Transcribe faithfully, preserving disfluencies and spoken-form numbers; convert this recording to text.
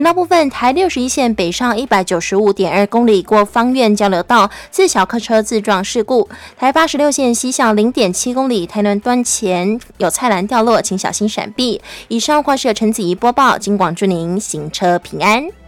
那部分台六十一线北上一百九十五点二公里过芳苑交流道，自小客车自撞事故。台八十六线西向零点七公里，台南端前有菜篮掉落，请小心闪避。以上或是由陈子怡播报，金广祝您行车平安。